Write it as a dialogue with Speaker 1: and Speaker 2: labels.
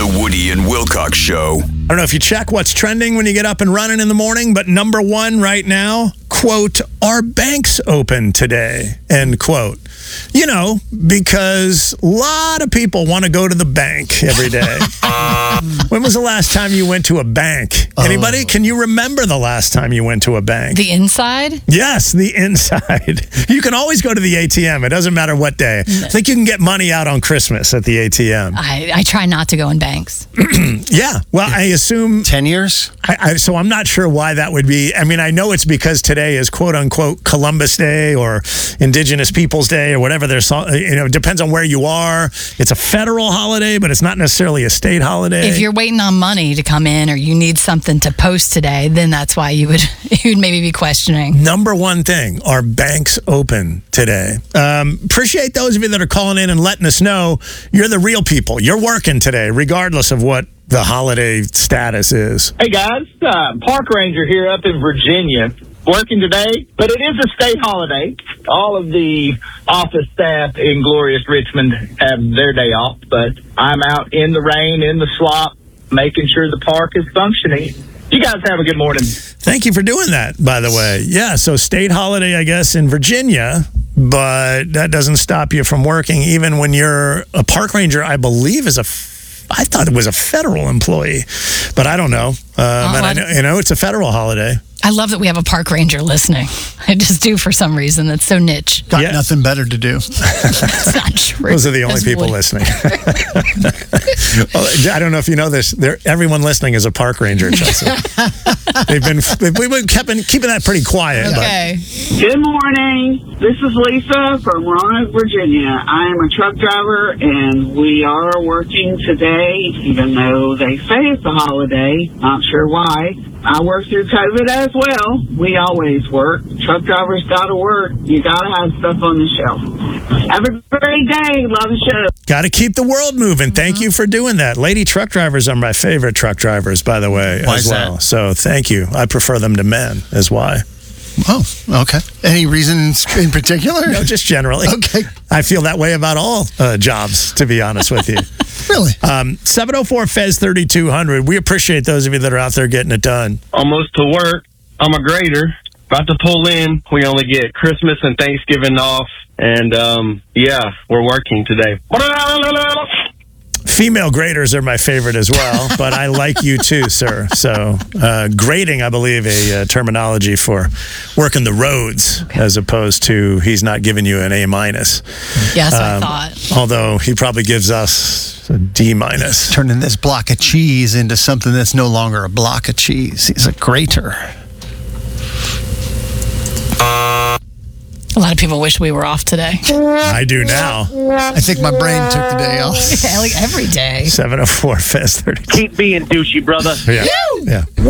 Speaker 1: The Woody and Wilcox Show.
Speaker 2: I don't know if you check what's trending when you get up and running in the morning, but number one right now, quote, "Are banks open today?" End quote. You know, because a lot of people want to go to the bank every day. When was the last time you went to a bank? Anybody? Can you remember the last time you went to a bank?
Speaker 3: The inside?
Speaker 2: Yes, the inside. You can always go to the ATM. It doesn't matter what day. I think you can get money out on Christmas at the ATM.
Speaker 3: I try not to go in banks.
Speaker 2: Yeah. Well, I assume
Speaker 4: 10 years?
Speaker 2: So I'm not sure why that would be. I mean, I know it's because today is quote unquote Columbus Day or Indigenous Peoples Day or whatever. It depends on where you are. It's a federal holiday, but it's not necessarily a state holiday.
Speaker 3: If you're waiting on money to come in or you need something to post today, then that's why you'd maybe be questioning.
Speaker 2: Number one thing, are banks open today? Appreciate those of you that are calling in and letting us know you're the real people. You're working today, regardless of what the holiday status is.
Speaker 5: Hey guys, park ranger here up in Virginia, working today, but it is a state holiday. All of the office staff in glorious Richmond have their day off, but I'm out in the rain, in the slop, making sure the park is functioning. You guys have a good morning.
Speaker 2: Thank you for doing that, by the way. Yeah, so state holiday, I guess, in Virginia, but that doesn't stop you from working, even when you're a park ranger, I believe, I thought it was a federal employee, but I don't know. And I know it's a federal holiday.
Speaker 3: I love that we have a park ranger listening. I just do for some reason. That's so niche.
Speaker 4: Got nothing better to do.
Speaker 3: It's not true.
Speaker 2: Those are the only people listening. Well, I don't know if you know this. Everyone listening is a park ranger, Chelsea. We've been keeping that pretty quiet.
Speaker 3: Okay.
Speaker 6: Good morning. This is Lisa from Roanoke, Virginia. I am a truck driver, and we are working today, even though they say it's a holiday. Not sure why. I work through COVID as well. We always work. Truck drivers got to work. You got to have stuff on the shelf. Have a great day. Love the show.
Speaker 2: Got to keep the world moving. Thank you for doing that. Lady truck drivers are my favorite truck drivers, by the way,
Speaker 4: Why
Speaker 2: as
Speaker 4: is
Speaker 2: well.
Speaker 4: that?
Speaker 2: So thank you. I prefer them to men, is why.
Speaker 4: Oh, okay. Any reasons in particular?
Speaker 2: No, just generally.
Speaker 4: Okay.
Speaker 2: I feel that way about all jobs, to be honest with you.
Speaker 4: Really?
Speaker 2: 704-FEZ-3200. We appreciate those of you that are out there getting it done.
Speaker 7: Almost to work. I'm a grader. About to pull in. We only get Christmas and Thanksgiving off. And, we're working today.
Speaker 2: Female graders are my favorite as well, but I like you too, sir. So grading, I believe, a terminology for working the roads, as opposed to he's not giving you an A-.
Speaker 3: Yes, I thought.
Speaker 2: Although he probably gives us a D-.
Speaker 4: Turning this block of cheese into something that's no longer a block of cheese. He's a grater.
Speaker 3: A lot of people wish we were off today.
Speaker 2: I do now.
Speaker 4: I think my brain took the day off.
Speaker 3: Yeah, like every day.
Speaker 2: 704-FEZ-3200.
Speaker 7: Keep being douchey, brother.
Speaker 2: Yeah.